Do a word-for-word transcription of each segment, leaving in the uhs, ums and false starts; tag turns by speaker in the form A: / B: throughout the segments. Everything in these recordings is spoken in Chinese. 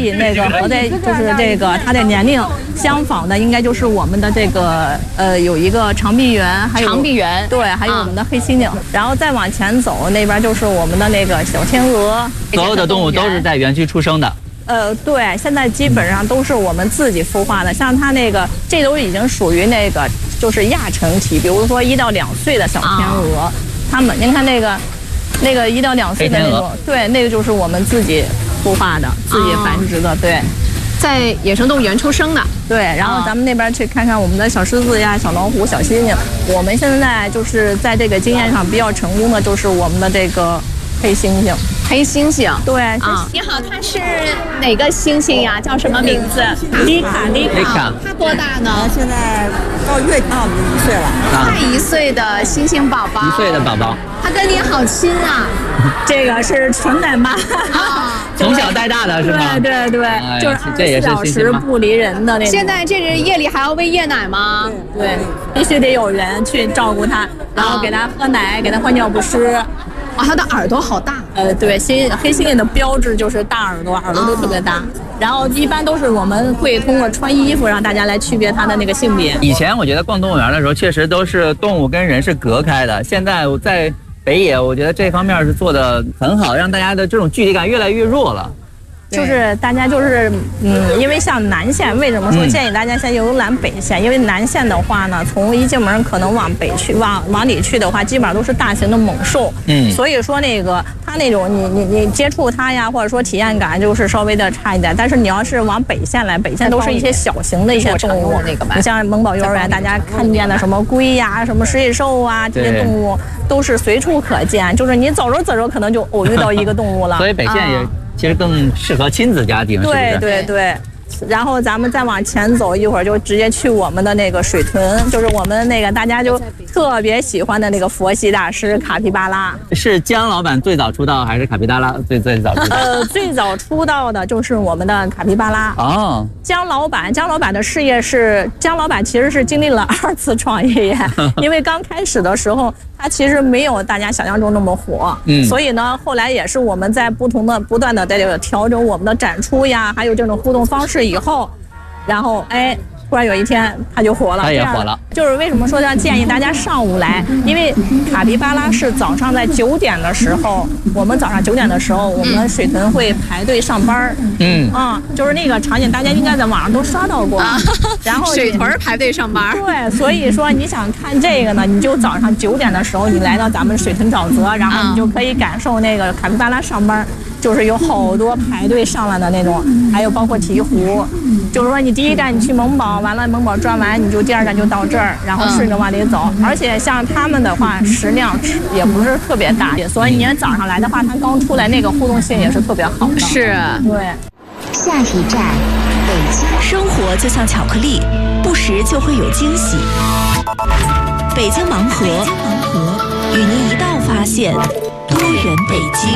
A: 以那个和这就是这个它的年龄相仿的，应该就是我们的这个呃有一个长臂猿，还有
B: 长臂猿，
A: 对，还有我们的黑猩猩。然后再往前走，那边就是我们的那个小天鹅。
C: 所有的动物都是在园区出生的。
A: 呃，对，现在基本上都是我们自己孵化的，像它那个，这都已经属于那个就是亚成体，比如说一到两岁的小天鹅，啊、它们，您看那个，那个一到两岁的那种，对，那个就是我们自己孵化的，自己繁殖的，对，
B: 在野生动物园出生的，
A: 对。然后咱们那边去看看我们的小狮子呀、小老虎、小猩猩，我们现在就是在这个经验上比较成功的，就是我们的这个黑猩猩。
B: 黑猩猩，
A: 对
B: 啊，你好，它是哪个猩猩呀？叫什么名字？
A: 丽卡，丽
C: 卡，
B: 它多大呢？
D: 现在到月底啊，一岁了。
B: 快一岁的猩猩宝宝，
C: 一岁的宝宝，
B: 它跟你好亲啊。
A: 这个是纯奶妈，
C: 从小带大的是吗？
A: 对对对，
C: 哎、
A: 就是二十四小时不离人的那种。
B: 现在这是夜里还要喂夜奶吗？
A: 对，必须得有人去照顾它，然后给它喝奶，给它换尿不湿。
B: 啊，它的耳朵好大。
A: 呃，对，猩黑猩猩的标志就是大耳朵，耳朵都特别大。然后一般都是我们会通过穿衣服让大家来区别它的那个性别。
C: 以前我觉得逛动物园的时候，确实都是动物跟人是隔开的。现在在北野，我觉得这方面是做的很好，让大家的这种距离感越来越弱了。
A: 就是大家就是嗯，因为像南线，为什么说建议大家先游览北线？因为南线的话呢，从一进门可能往北去，往往里去的话，基本上都是大型的猛兽。嗯，所以说那个它那种你你你接触它呀，或者说体验感就是稍微的差一点。但是你要是往北线来，北线都是一些小型的一些动物，你像萌宝幼儿园，大家看见的什么龟呀、什么食蚁兽啊这些动物都是随处可见，就是你走着走着可能就偶遇到一个动物了。
C: 所以北线也。其实更适合亲子家庭，是不是？
A: 对对对。然后咱们再往前走一会儿，就直接去我们的那个水豚，就是我们那个大家就特别喜欢的那个佛系大师卡皮巴拉。
C: 是姜老板最早出道，还是卡皮巴拉最最早出道？
A: 呃，最早出道的就是我们的卡皮巴拉。哦。姜老板，姜老板的事业是，姜老板其实是经历了二次创业，因为刚开始的时候，他其实没有大家想象中那么火。嗯。所以呢，后来也是我们在不同的、不断的在这个调整我们的展出呀，还有这种互动方式以后，然后哎。突然有一天，他就火了。
C: 他也火了。
A: 就是为什么说要建议大家上午来？因为卡皮巴拉是早上在九点的时候，我们早上九点的时候，我们水豚会排队上班。嗯啊，就是那个场景，大家应该在网上都刷到过。啊、然后
B: 水豚排队上班。
A: 对，所以说你想看这个呢，你就早上九点的时候，你来到咱们水豚沼泽，然后你就可以感受那个卡皮巴拉上班。就是有好多排队上来的那种，还有包括鹈鹕，就是说你第一站你去萌宝，完了萌宝转完，你就第二站就到这儿，然后顺着往里走。而且像他们的话，食量也不是特别大，所以你早上来的话，它刚出来那个互动性也是特别好的。
B: 是，
A: 对。
E: 下一站，北京。生活就像巧克力，不时就会有惊喜。北京盲盒，盲盒与您一道发现多元北京。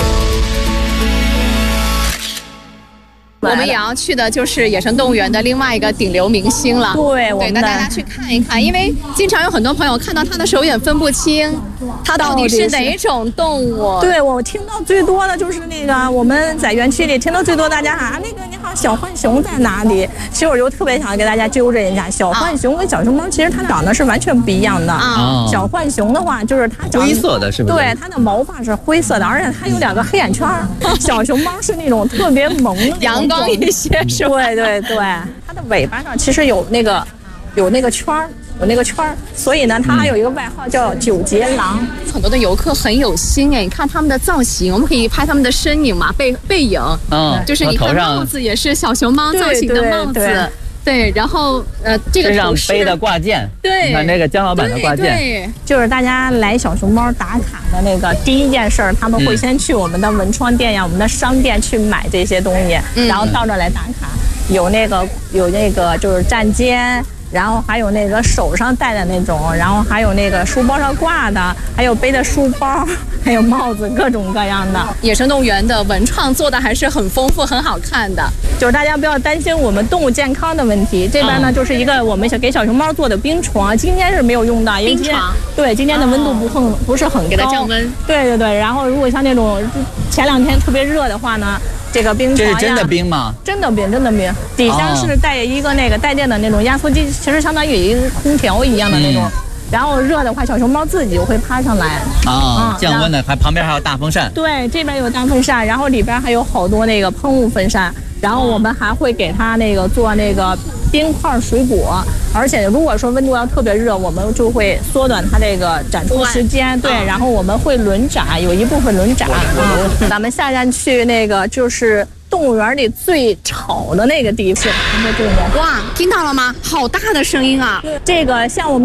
B: 我们也要去的就是野生动物园的另外一个顶流明星了。
A: 对，我
B: 们带大家去看一看，因为经常有很多朋友看到它的时候有点分不清，它到底是哪种动物。
A: 对，我听到最多的就是那个我们在园区里听到最多大家喊、啊、那个你好，小浣熊在哪里？其实我就特别想给大家纠正一下，小浣熊跟小熊猫其实它长得是完全不一样的。啊，小浣熊的话就是它长
C: 灰色的，是不是？
A: 对，它的毛发是灰色的，而且它有两个黑眼圈。小熊猫是那种特别萌的
B: 阳光。一些是吧？
A: 对对对，它的尾巴上其实有那个有那个圈儿，有那个圈儿，所以呢，它还有一个外号叫九节狼。
B: 很多的游客很有心哎，你看他们的造型，我们可以拍他们的身影嘛，背背影，嗯，就是你看帽子也是小熊猫造型的帽子。对对对对，然后呃，这个
C: 身上背的挂件，
B: 对，
C: 你看那个姜老板的挂件，
B: 对，
A: 就是大家来小熊猫打卡的那个第一件事儿，他们会先去我们的文创店呀、嗯、我们的商店去买这些东西，嗯、然后到这儿来打卡。有那个有那个就是站肩，然后还有那个手上戴的那种，然后还有那个书包上挂的，还有背的书包，还有帽子，各种各样的。
B: 野生动物园的文创做的还是很丰富、很好看的。
A: 就是大家不要担心我们动物健康的问题。这边呢，就是一个我们想给小熊猫做的冰床，今天是没有用的，因为今天对今天的温度不很不是很高，
B: 给它降温。
A: 对对对，然后如果像那种前两天特别热的话呢， 这个冰床呀。
C: 这是真的冰吗？
A: 真的冰，真的冰。底下是带一个那个带电的那种压缩机，其实相当于一个空调一样的那种。嗯，然后热的话，小熊猫自己会趴上来
C: 啊，降温的，还旁边还有大风扇。
A: 对，这边有大风扇，然后里边还有好多那个喷雾风扇，然后我们还会给它那个做那个冰块水果，而且如果说温度要特别热，我们就会缩短它这个展出时间。对，然后我们会轮展，有一部分轮展。嗯，咱们下站去那个就是动物园里最吵的那个地方。
B: 哇，听到了吗？好大的声音啊！
A: 这个像我们。